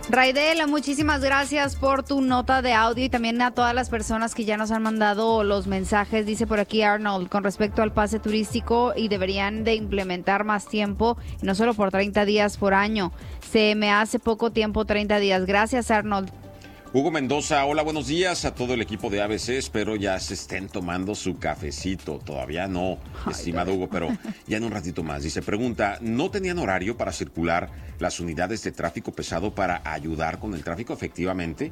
Raidel, muchísimas gracias por tu nota de audio y también a todas las personas que ya nos han mandado los mensajes. Dice por aquí Arnold, con respecto al pase turístico, y deberían de implementar más tiempo, y no solo por 30 días por año. Se me hace poco tiempo, 30 días. Gracias, Arnold. Hugo Mendoza, hola, buenos días a todo el equipo de ABC. Espero ya se estén tomando su cafecito. Todavía no, estimado Hugo, pero ya en un ratito más. Dice, pregunta, ¿no tenían horario para circular las unidades de tráfico pesado para ayudar con el tráfico? Efectivamente,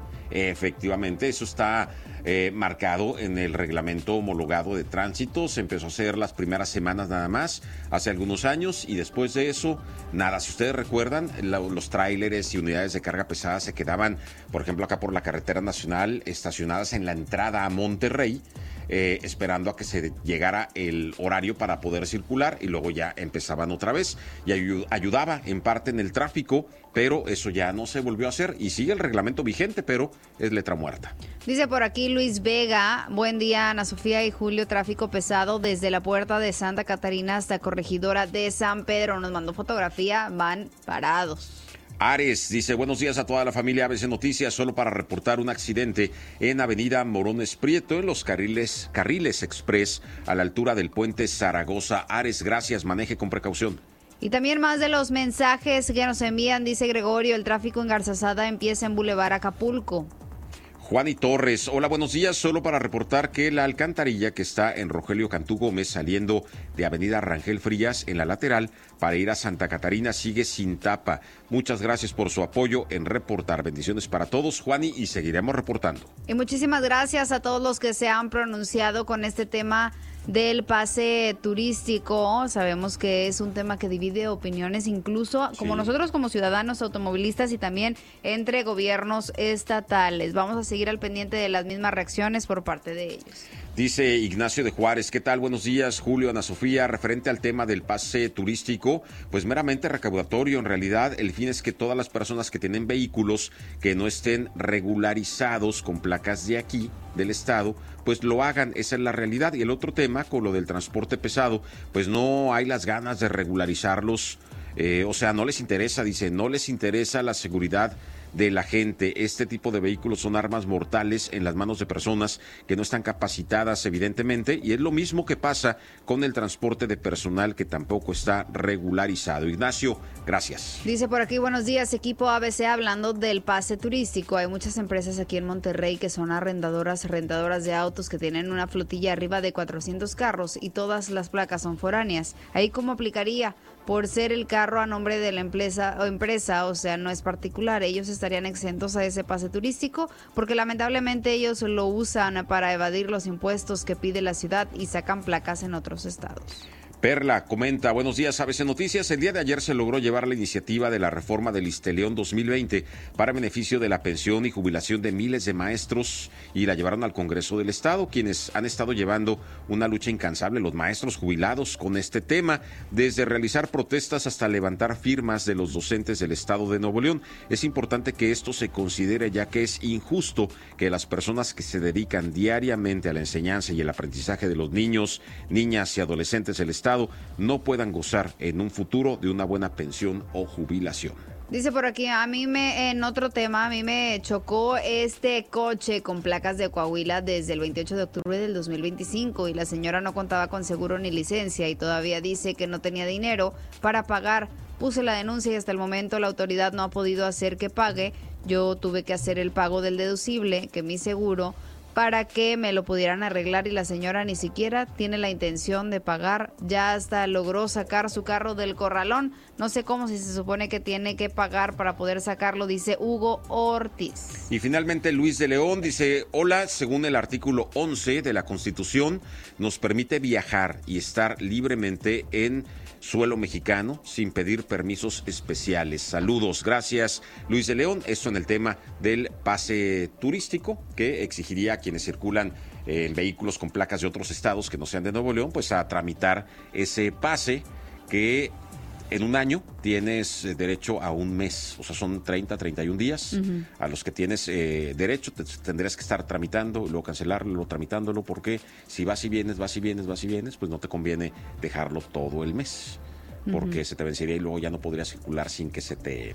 eso está marcado en el reglamento homologado de tránsito. Se empezó a hacer las primeras semanas nada más, hace algunos años, y después de eso, nada. Si ustedes recuerdan, los tráileres y unidades de carga pesada se quedaban, por ejemplo, acá por la carretera nacional, estacionadas en la entrada a Monterrey, esperando a que se llegara el horario para poder circular, y luego ya empezaban otra vez y ayudaba en parte en el tráfico, pero eso ya no se volvió a hacer y sigue el reglamento vigente, pero es letra muerta. Dice por aquí Luis Vega, buen día Ana Sofía y Julio, tráfico pesado desde la puerta de Santa Catarina hasta Corregidora de San Pedro. Nos mandó fotografía, van parados. Ares dice, buenos días a toda la familia ABC Noticias, solo para reportar un accidente en Avenida Morones Prieto, en los carriles express a la altura del puente Zaragoza. Ares, gracias, maneje con precaución. Y también más de los mensajes que nos envían, dice Gregorio, el tráfico en Garzazada empieza en Boulevard Acapulco. Juan y Torres, hola, buenos días, solo para reportar que la alcantarilla que está en Rogelio Cantú Gómez, saliendo de Avenida Rangel Frías, en la lateral, para ir a Santa Catarina, sigue sin tapa. Muchas gracias por su apoyo en reportar. Bendiciones para todos, Juani, y seguiremos reportando. Y muchísimas gracias a todos los que se han pronunciado con este tema del pase turístico. Sabemos que es un tema que divide opiniones, incluso como nosotros como ciudadanos automovilistas y también entre gobiernos estatales. Vamos a seguir al pendiente de las mismas reacciones por parte de ellos. Dice Ignacio de Juárez, ¿qué tal? Buenos días, Julio, Ana Sofía. Referente al tema del pase turístico, pues meramente recaudatorio. En realidad, el fin es que todas las personas que tienen vehículos que no estén regularizados con placas de aquí, del estado, pues lo hagan. Esa es la realidad. Y el otro tema, con lo del transporte pesado, pues no hay las ganas de regularizarlos. O sea, no les interesa, dice, no les interesa la seguridad de la gente. Este tipo de vehículos son armas mortales en las manos de personas que no están capacitadas, evidentemente, y es lo mismo que pasa con el transporte de personal, que tampoco está regularizado. Ignacio, gracias. Dice por aquí, buenos días, equipo ABC, hablando del pase turístico. Hay muchas empresas aquí en Monterrey que son rentadoras de autos que tienen una flotilla arriba de 400 carros y todas las placas son foráneas. ¿Ahí cómo aplicaría? Por ser el carro a nombre de la empresa, o sea, no es particular. Ellos estarían exentos a ese pase turístico porque lamentablemente ellos lo usan para evadir los impuestos que pide la ciudad y sacan placas en otros estados. Perla comenta, buenos días, ABC Noticias. El día de ayer se logró llevar la iniciativa de la reforma del ISSSTELEON 2020 para beneficio de la pensión y jubilación de miles de maestros, y la llevaron al Congreso del Estado, quienes han estado llevando una lucha incansable, los maestros jubilados, con este tema, desde realizar protestas hasta levantar firmas de los docentes del Estado de Nuevo León. Es importante que esto se considere, ya que es injusto que las personas que se dedican diariamente a la enseñanza y el aprendizaje de los niños, niñas y adolescentes del Estado no puedan gozar en un futuro de una buena pensión o jubilación. Dice por aquí, en otro tema, a mí me chocó este coche con placas de Coahuila desde el 28 de octubre del 2025 y la señora no contaba con seguro ni licencia y todavía dice que no tenía dinero para pagar. Puse la denuncia y hasta el momento la autoridad no ha podido hacer que pague. Yo tuve que hacer el pago del deducible, que mi seguro, para que me lo pudieran arreglar, y la señora ni siquiera tiene la intención de pagar. Ya hasta logró sacar su carro del corralón. No sé cómo, si se supone que tiene que pagar para poder sacarlo, dice Hugo Ortiz. Y finalmente Luis de León dice, hola, según el artículo 11 de la Constitución, nos permite viajar y estar libremente en suelo mexicano sin pedir permisos especiales. Saludos, gracias Luis de León. Esto en el tema del pase turístico, que exigiría a quienes circulan en vehículos con placas de otros estados que no sean de Nuevo León, pues a tramitar ese pase, que en un año tienes derecho a un mes, o sea, son 31 días a los que tienes derecho. Tendrías que estar tramitando, luego cancelarlo, tramitándolo, porque si vas y vienes, pues no te conviene dejarlo todo el mes, porque se te vencería y luego ya no podrías circular sin que se te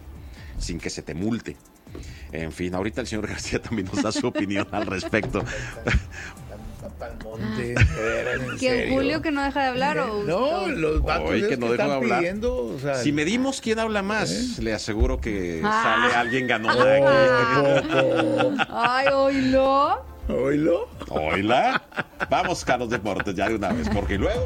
sin que se te multe. En fin, ahorita el señor García también nos da su opinión al respecto. Que Julio que no deja de hablar o no, los vatos que no dejo de hablar. Pidiendo, o sea, si medimos quién habla más, le aseguro que sale alguien ganón Ay, ¿Oílo? Oíla. Vamos a los deportes ya de una vez, porque luego...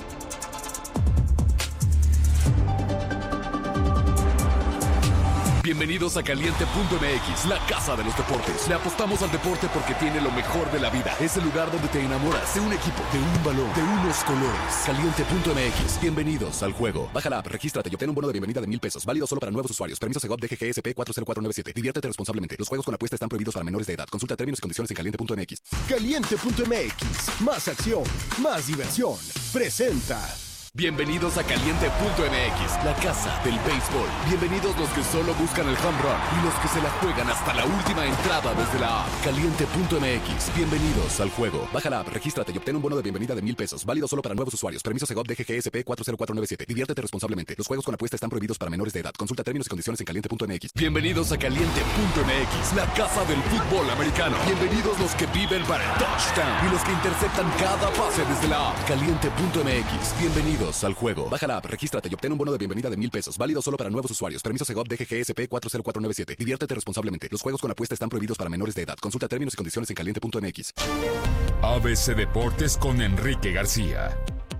Bienvenidos a Caliente.mx, la casa de los deportes. Le apostamos al deporte porque tiene lo mejor de la vida. Es el lugar donde te enamoras de un equipo, de un balón, de unos colores. Caliente.mx, bienvenidos al juego. Baja la app, regístrate y obtén un bono de bienvenida de $1,000. Válido solo para nuevos usuarios. Permiso Segov DGGSP 40497. Diviértete responsablemente. Los juegos con apuesta están prohibidos para menores de edad. Consulta términos y condiciones en Caliente.mx. Caliente.mx, más acción, más diversión. Presenta. Bienvenidos a Caliente.mx, la casa del béisbol. Bienvenidos los que solo buscan el home run y los que se la juegan hasta la última entrada desde la app. Caliente.mx, bienvenidos al juego. Baja la app, regístrate y obtén un bono de bienvenida de $1,000. Válido solo para nuevos usuarios. Permiso Segov DGGSP 40497. Diviértete responsablemente. Los juegos con apuesta están prohibidos para menores de edad. Consulta términos y condiciones en Caliente.mx. Bienvenidos a Caliente.mx, la casa del fútbol americano. Bienvenidos los que viven para el touchdown y los que interceptan cada pase desde la app. Caliente.mx, bienvenidos al juego. Baja la app, regístrate y obtén un bono de bienvenida de $1,000. Válido solo para nuevos usuarios. Permiso Segov DGGSP 40497. Diviértete responsablemente. Los juegos con apuesta están prohibidos para menores de edad. Consulta términos y condiciones en Caliente.mx. ABC Deportes con Enrique García.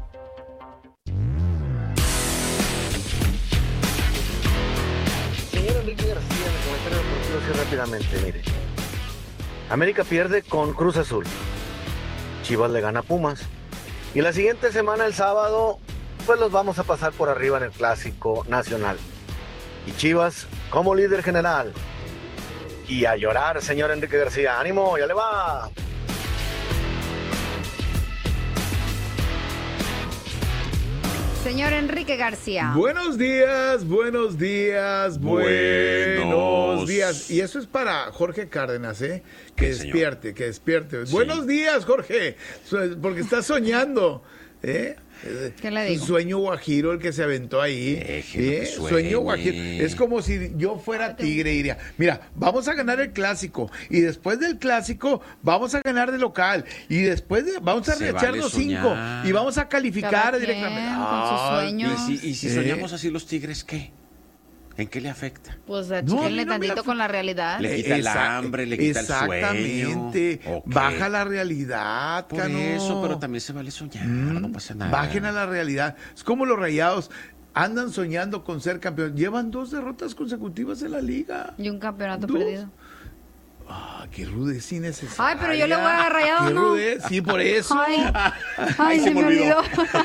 Señor Enrique García, en el comentario deportivo así rápidamente, mire. América pierde con Cruz Azul. Chivas le gana a Pumas. Y la siguiente semana, el sábado, pues los vamos a pasar por arriba en el Clásico Nacional. Y Chivas como líder general. Y a llorar, señor Enrique García. ¡Ánimo! ¡Ya le va! Señor Enrique García. Buenos días. Y eso es para Jorge Cárdenas, ¿eh? Que despierte. Sí. Buenos días, Jorge, porque estás soñando, ¿eh? ¿Qué le digo? Un sueño guajiro el que se aventó ahí. Sueño guajiro. Es como si yo fuera tigre y diría, mira, vamos a ganar el clásico y después del clásico vamos a ganar de local y después vamos a rechar los 5 y vamos a calificar directamente. Con sus sueños. Y si soñamos así los tigres, ¿qué? ¿En qué le afecta? Pues achíquenle tantito con la realidad. Le quita el hambre, le quita el sueño. Exactamente. Baja la realidad, Por Cano. eso, pero también se vale soñar, no pasa nada. Bajen a la realidad. Es como los Rayados andan soñando con ser campeón. Llevan 2 derrotas consecutivas en la liga. Y un campeonato 2. perdido. Qué rudez innecesaria. Ay, pero yo le voy a Rayado, Qué ¿no? rudez, sí, por eso. Ay, se me olvidó.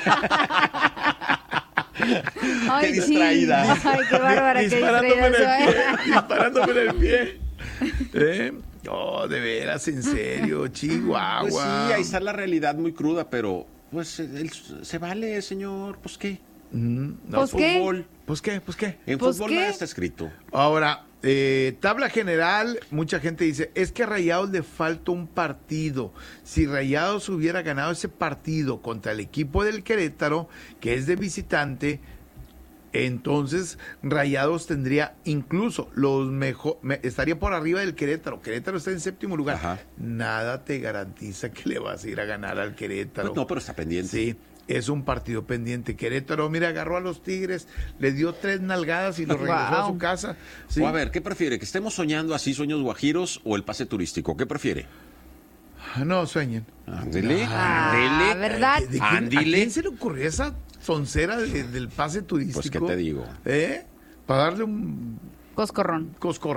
Qué distraída. Ay, qué bárbara, qué distraída. Disparándome en el pie. No, de veras, en serio, Chihuahua. Pues sí, ahí está la realidad muy cruda, pero pues se vale, señor. ¿Pues qué? ¿Pues qué? Fútbol. ¿Pues qué? En ¿Pues fútbol qué? nada está escrito. Ahora, tabla general, mucha gente dice, es que a Rayados le falta un partido. Si Rayados hubiera ganado ese partido contra el equipo del Querétaro, que es de visitante, entonces Rayados tendría incluso estaría por arriba del Querétaro. Querétaro está en 7º lugar. Ajá. Nada te garantiza que le vas a ir a ganar al Querétaro. Pues no, pero está pendiente. Sí. Es un partido pendiente. Querétaro, mira, agarró a los Tigres, le dio 3 nalgadas y los regresó a su casa. Sí. O a ver, ¿qué prefiere? ¿Que estemos soñando así, sueños guajiros, o el pase turístico? ¿Qué prefiere? No, sueñen. Ándele, ¿verdad? ¿A quién se le ocurrió esa soncera del pase turístico? Pues, ¿qué te digo? Para darle un Coscorrón.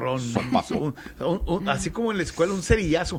Así como en la escuela, un cerillazo.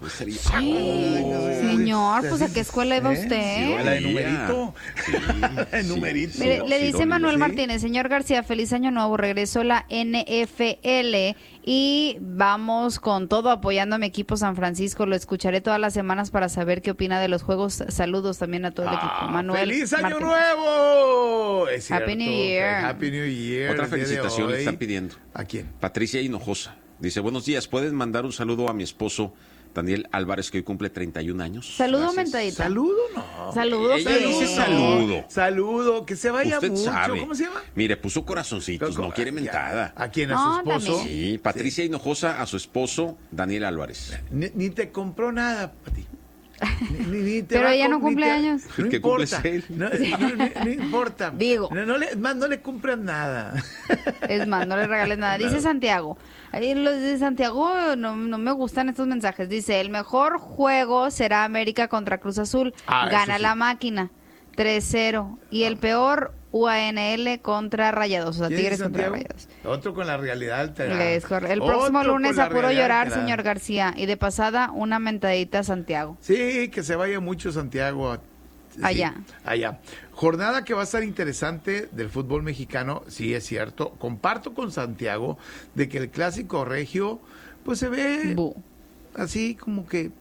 Señor, pues ¿a qué escuela iba usted? A la de numerito. Numerito. Mire, le dice Manuel Martínez, señor García, feliz año nuevo, regresó la NFL y vamos con todo apoyando a mi equipo San Francisco, lo escucharé todas las semanas para saber qué opina de los juegos, saludos también a todo el equipo. Manuel ¡Feliz año Martínez. Nuevo! Es cierto. Happy New Year. Happy New Year. Otra el día de felicitación le hoy. están pidiendo. ¿A quién? Patricia Hinojosa. Dice, buenos días, ¿pueden mandar un saludo a mi esposo Daniel Álvarez, que hoy cumple 31 años. Saludo, Gracias. mentadita. ¿Saludo? No. Saludos. Ella dice saludo. Saludo, que se vaya Usted mucho. sabe. ¿Cómo se llama? Mire, puso corazoncitos, no quiere mentada. ¿A quién? ¿A No, su esposo? también. Sí, Patricia Hinojosa a su esposo, Daniel Álvarez. Ni te compró nada, Pati. Ni te Pero va a ella no ni cumple te- años. No ¿Qué importa. cumple él? No importa. Digo. No le compran nada. Es más, no le regales nada. Dice Santiago. Ahí los de Santiago no me gustan estos mensajes. Dice, el mejor juego será América contra Cruz Azul. Gana eso sí. la máquina. 3-0. Y el peor, UANL contra Rayados. O sea, ¿Quién Tigres es contra Santiago? Rayados. Otro con la realidad alterada. Es correcto. El Otro próximo con lunes la a puro realidad llorar, alterada. señor García. Y de pasada, una mentadita a Santiago. Sí, que se vaya mucho Santiago. Sí, Allá. Allá. Jornada que va a estar interesante del fútbol mexicano, sí es cierto. Comparto con Santiago de que el clásico regio, pues se ve Bu. así como que...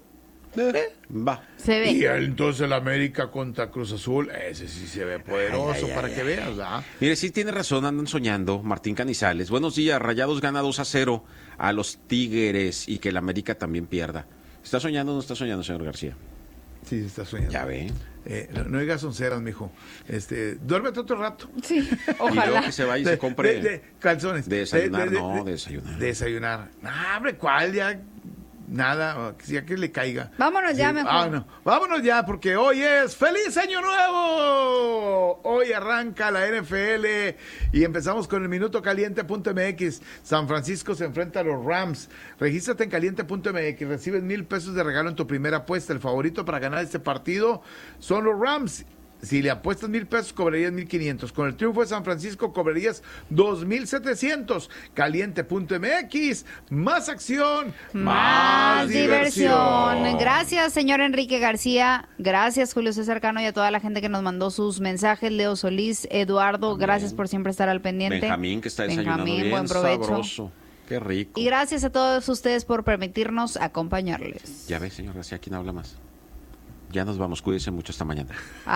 Va. Se Y ve. entonces el América contra Cruz Azul, ese sí se ve poderoso para que veas, ¿verdad? Mire, sí tiene razón, andan soñando. Martín Canizales. Buenos días, Rayados gana 2-0 a los Tigres y que el América también pierda. ¿Está soñando o no está soñando, señor García? Sí, se está soñando. Ya ve. No digas onceras, mijo. Duérmete otro rato. Sí, Y luego ojalá. que se vaya y se compre De calzones. de desayunar, no, de desayunar. Desayunar. No, hombre, ¿cuál? Ya nada, ya que le caiga. Vámonos ya, mejor. No. Vámonos ya, porque hoy es ¡Feliz Año Nuevo! Hoy arranca la NFL y empezamos con el Minuto Caliente.mx. San Francisco se enfrenta a los Rams. Regístrate en Caliente.mx. Recibes $1,000 de regalo en tu primera apuesta. El favorito para ganar este partido son los Rams. Si le apuestas $1,000, cobrarías 1,500. Con el triunfo de San Francisco, cobrarías 2,700. Caliente.mx. Más acción, Más diversión. Gracias, señor Enrique García. Gracias, Julio César Cano, y a toda la gente que nos mandó sus mensajes. Leo Solís, Eduardo, También. gracias por siempre estar al pendiente. Benjamín, que está desayunando Benjamín, bien buen provecho. sabroso. Qué rico. Y gracias a todos ustedes por permitirnos acompañarles. Ya ve, señor García, ¿quién habla más? Ya nos vamos, cuídense mucho esta mañana.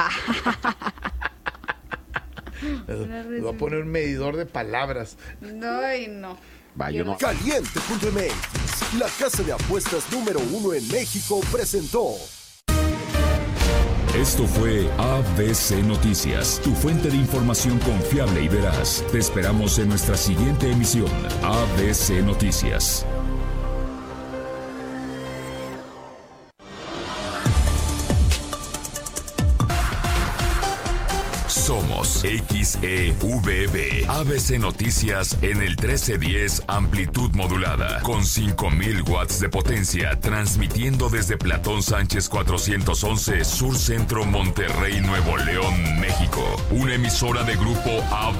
Voy a poner un medidor de palabras. No. Va, yo no. Caliente.mx, la casa de apuestas número 1 en México, presentó. Esto fue ABC Noticias, tu fuente de información confiable y veraz. Te esperamos en nuestra siguiente emisión, ABC Noticias. Somos XEVB, ABC Noticias en el 1310 amplitud modulada, con 5,000 watts de potencia, transmitiendo desde Platón Sánchez 411, Sur Centro, Monterrey, Nuevo León, México. Una emisora de grupo ABC.